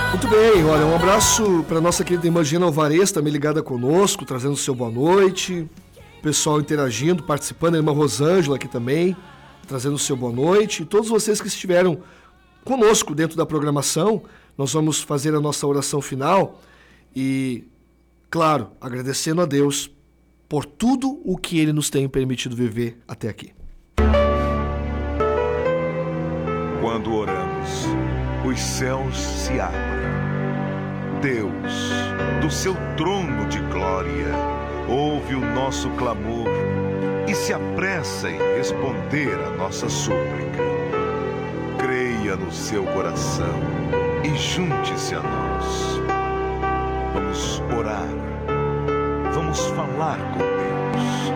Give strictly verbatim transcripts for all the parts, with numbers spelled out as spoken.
Muito bem, olha, um abraço para nossa querida irmã Gina Alvarez, também ligada conosco, trazendo o seu boa noite. O pessoal interagindo, participando, a irmã Rosângela aqui também, trazendo o seu boa noite. E todos vocês que estiveram conosco dentro da programação, nós vamos fazer a nossa oração final e, claro, agradecendo a Deus por tudo o que Ele nos tem permitido viver até aqui. Quando oramos, os céus se abrem. Deus, do seu trono de glória, ouve o nosso clamor e se apressa em responder a nossa súplica. Creia no seu coração e junte-se a nós. Vamos orar. Vamos falar com Deus.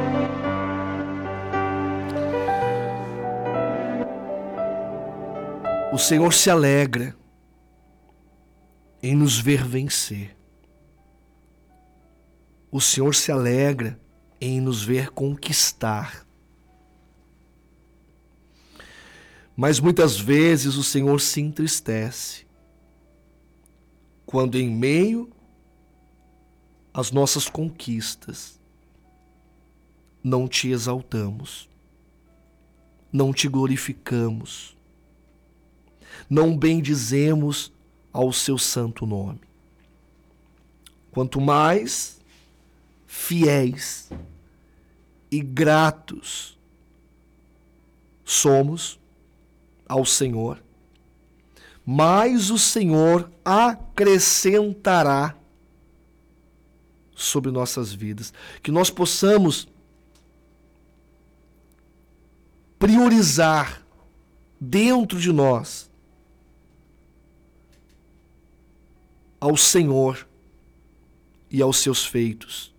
O Senhor se alegra em nos ver vencer. O Senhor se alegra em nos ver conquistar. Mas muitas vezes o Senhor se entristece quando, em meio às nossas conquistas, não te exaltamos, não te glorificamos, não bendizemos ao seu santo nome. Quanto mais fiéis e gratos somos ao Senhor, mais o Senhor acrescentará sobre nossas vidas. Que nós possamos priorizar dentro de nós ao Senhor e aos seus feitos.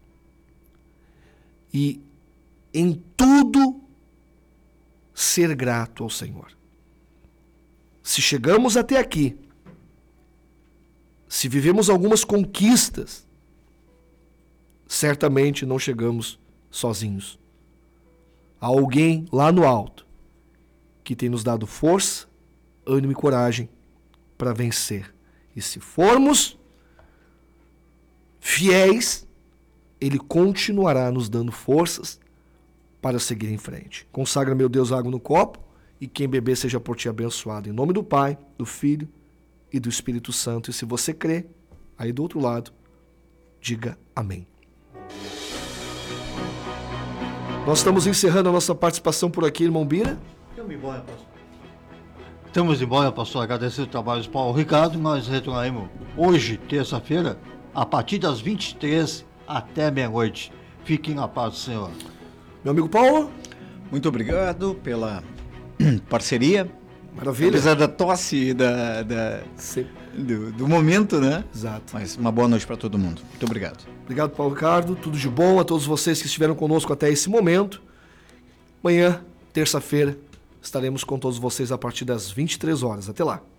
E em tudo ser grato ao Senhor. Se chegamos até aqui, se vivemos algumas conquistas, certamente não chegamos sozinhos. Há alguém lá no alto que tem nos dado força, ânimo e coragem para vencer. E se formos fiéis, Ele continuará nos dando forças para seguir em frente. Consagra, meu Deus, água no copo, e quem beber seja por ti abençoado. Em nome do Pai, do Filho e do Espírito Santo. E se você crê, aí do outro lado, diga amém. Nós estamos encerrando a nossa participação por aqui, irmão Bira. Estamos embora, pastor. Estamos embora, pastor. Agradecer o trabalho do Paulo Ricardo. Nós retornaremos hoje, terça-feira, a partir das vinte e três até meia-noite. Fiquem na paz do Senhor. Meu amigo Paulo. Muito obrigado pela parceria. Maravilha. Apesar da tosse e da, da, do, do momento, né? Exato. Mas uma boa noite para todo mundo. Muito obrigado. Obrigado, Paulo Ricardo. Tudo de bom a todos vocês que estiveram conosco até esse momento. Amanhã, terça-feira, estaremos com todos vocês a partir das vinte e três horas. Até lá.